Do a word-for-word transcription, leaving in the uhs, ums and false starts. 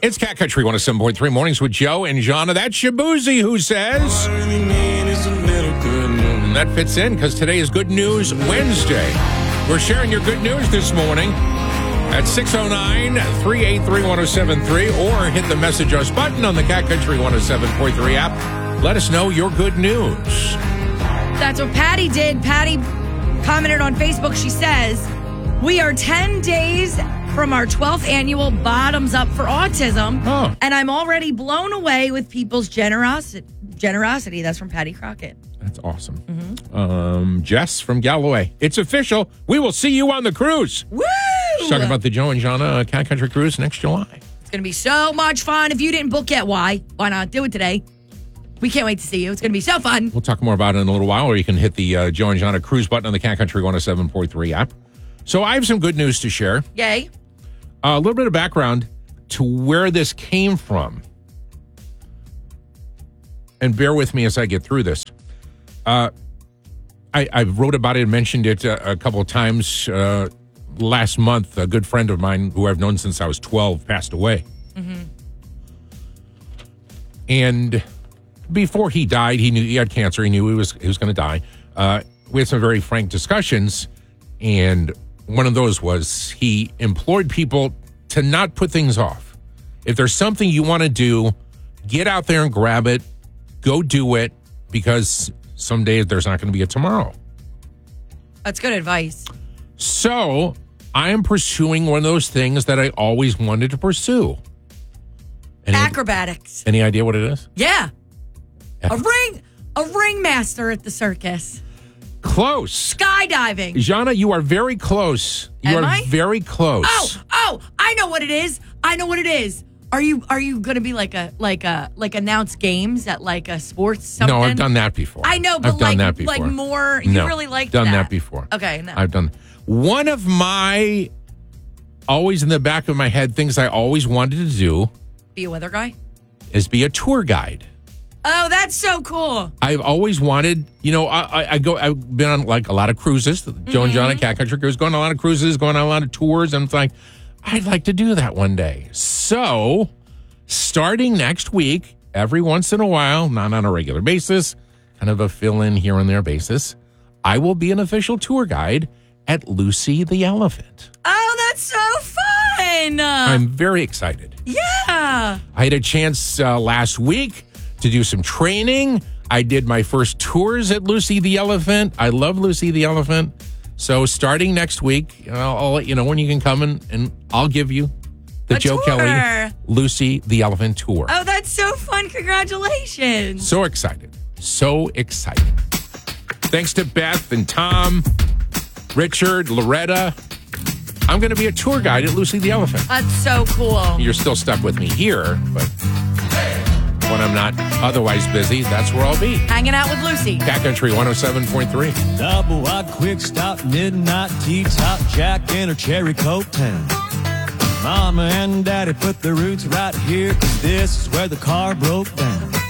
It's Cat Country one oh seven point three Mornings with Joe and Jana. That's Shabuzi who says. And that fits in because today is Good News Wednesday. We're sharing your good news this morning at six oh nine, three eight three, one oh seven three or hit the message us button on the Cat Country one oh seven point three app. Let us know your good news. That's what Patty did. Patty commented on Facebook. She says, we are ten days from our twelfth annual Bottoms Up for Autism, oh. and I'm already blown away with people's generosity. Generosity. That's from Patty Crockett. That's awesome. Mm-hmm. Um, Jess from Galloway. It's official. We will see you on the cruise. Woo! She's talking about the Joe and Jana Cat Country Cruise next July. It's going to be so much fun. If you didn't book yet, why? Why not? Do it today. We can't wait to see you. It's going to be so fun. We'll talk more about it in a little while, or you can hit the uh, Joe and Jana Cruise button on the Cat Country one oh seven point three app. So I have some good news to share. Yay. Uh, a little bit of background to where this came from. And bear with me as I get through this. Uh, I, I wrote about it and mentioned it a, a couple of times uh, last month. A good friend of mine who I've known since I was twelve passed away. Mm-hmm. And before he died, he knew he had cancer. He knew he was he was going to die. Uh, we had some very frank discussions, and one of those was he implored people to not put things off. If there's something you want to do, get out there and grab it. Go do it, because someday there's not going to be a tomorrow. That's good advice. So I am pursuing one of those things that I always wanted to pursue. Any, Acrobatics. Any idea what it is? Yeah. Ac- a ring, a ringmaster at the circus. Close. Skydiving. Jana, you are very close. You Am are I? very close. Oh, oh, I know what it is. I know what it is. Are you are you going to be like a like a like announce games at like a sports something? No, I've done that before. I know, but I've done like that before. like more. You no, really like done that. that before. Okay, no. I've done one of my always in the back of my head things I always wanted to do. Be a weather guy? Is be a tour guide. Oh, that's so cool. I've always wanted, you know, I, I, I go, I've been on like a lot of cruises, the Joe and Jana Cat Country Cruise, going on a lot of cruises, going on a lot of tours. And it's like, I'd like to do that one day. So starting next week, every once in a while, not on a regular basis, kind of a fill-in here and there basis, I will be an official tour guide at Lucy the Elephant. Oh, that's so fun. I'm very excited. Yeah. I had a chance uh, last week to do some training. I did my first tours at Lucy the Elephant. I love Lucy the Elephant. So starting next week, I'll, I'll let you know when you can come and, and I'll give you the A Joe tour. Kelly Lucy the Elephant tour. Oh, that's so fun. Congratulations. So excited. So excited. Thanks to Beth and Tom, Richard, Loretta. I'm going to be a tour guide at Lucy the Elephant. That's so cool. You're still stuck with me here, but when I'm not otherwise busy, that's where I'll be. Hanging out with Lucy. Cat Country one oh seven point three. Double wide, quick stop, midnight tea, top Jack in her cherry coat town. Mama and Daddy put the roots right here, 'cause this is where the car broke down.